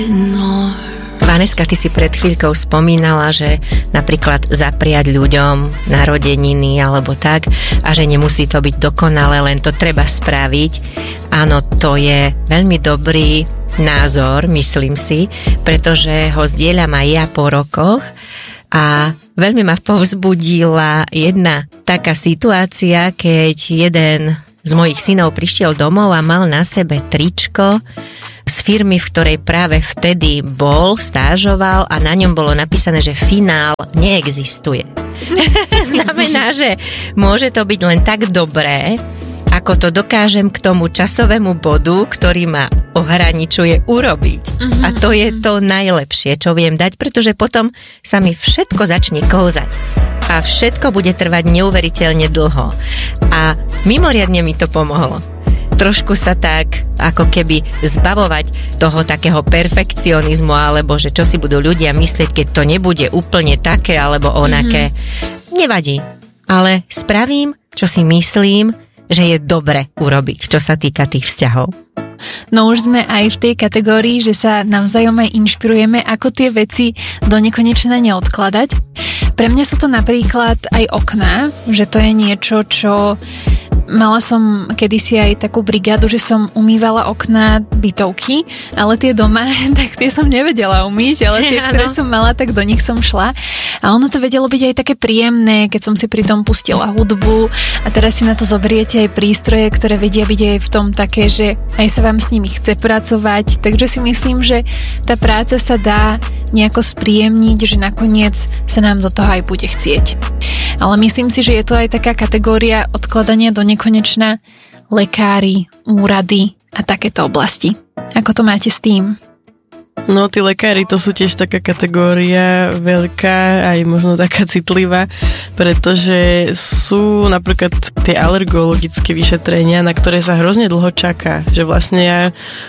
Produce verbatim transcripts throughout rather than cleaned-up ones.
Vaneska, ty si pred chvíľkou spomínala, že napríklad zapriať ľuďom narodeniny alebo tak a že nemusí to byť dokonalé, len to treba spraviť. Áno, to je veľmi dobrý názor, myslím si, pretože ho zdieľam aj ja po rokoch a veľmi ma povzbudila jedna taká situácia, keď jeden z mojich synov prišiel domov a mal na sebe tričko z firmy, v ktorej práve vtedy bol, stážoval a na ňom bolo napísané, že finál neexistuje. Znamená, že môže to byť len tak dobré, ako to dokážem k tomu časovému bodu, ktorý ma ohraničuje, urobiť. Uh-huh. A to je to najlepšie, čo viem dať, pretože potom sa mi všetko začne klzať. A všetko bude trvať neuveriteľne dlho. A mimoriadne mi to pomohlo. Trošku sa tak ako keby zbavovať toho takého perfekcionizmu, alebo že čo si budú ľudia myslieť, keď to nebude úplne také alebo onaké. Mm-hmm. Nevadí, ale spravím, čo si myslím, že je dobre urobiť, čo sa týka tých vzťahov. No už sme aj v tej kategórii, že sa navzájom aj inšpirujeme, ako tie veci do nekonečna neodkladať. Pre mňa sú to napríklad aj okná, že to je niečo, čo... Mala som kedysi aj takú brigádu, že som umývala okná bytovky, ale tie doma, tak tie som nevedela umyť, ale tie, ja, ktoré no. som mala, tak do nich som šla. A ono to vedelo byť aj také príjemné, keď som si pri tom pustila hudbu a teraz si na to zoberiete aj prístroje, ktoré vedia byť aj v tom také, že aj sa vám s nimi chce pracovať. Takže si myslím, že tá práca sa dá nejako spríjemniť, že nakoniec sa nám do toho aj bude chcieť. Ale myslím si, že je to aj taká kategória odkladania do nekonečna, lekári, úrady a takéto oblasti. Ako to máte s tým? No, tí lekári, to sú tiež taká kategória veľká, aj možno taká citlivá, pretože sú napríklad tie alergologické vyšetrenia, na ktoré sa hrozne dlho čaká. Že vlastne ja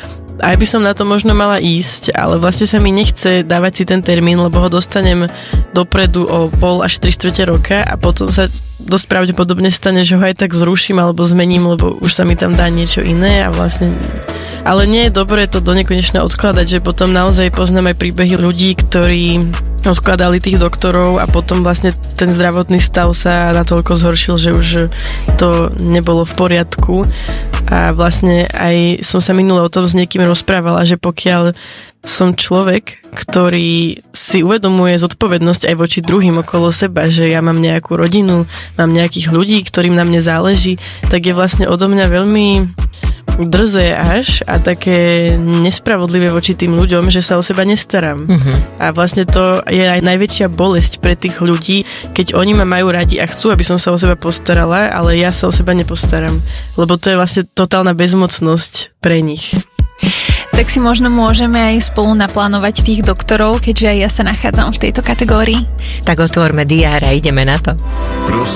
aj by som na to možno mala ísť, ale vlastne sa mi nechce dávať si ten termín, lebo ho dostanem dopredu o pol až tri štvrte roka a potom sa dosť pravdepodobne stane, že ho aj tak zruším alebo zmením, lebo už sa mi tam dá niečo iné a vlastne... Ale nie je dobré to do nekonečna odkladať, že potom naozaj poznám aj príbehy ľudí, ktorí odkladali tých doktorov a potom vlastne ten zdravotný stav sa natoľko zhoršil, že už to nebolo v poriadku. A vlastne aj som sa minule o tom s niekým rozprávala, že pokiaľ som človek, ktorý si uvedomuje zodpovednosť aj voči druhým okolo seba, že ja mám nejakú rodinu, mám nejakých ľudí, ktorým na mne záleží, tak je vlastne odo mňa veľmi drzé až a také nespravodlivé voči tým ľuďom, že sa o seba nestaram. Uh-huh. A vlastne to je aj najväčšia bolesť pre tých ľudí, keď oni ma majú radi a chcú, aby som sa o seba postarala, ale ja sa o seba nepostaram. Lebo to je vlastne totálna bezmocnosť pre nich. Tak si možno môžeme aj spolu naplánovať tých doktorov, keďže aj ja sa nachádzam v tejto kategórii. Tak otvorme diár a ideme na to.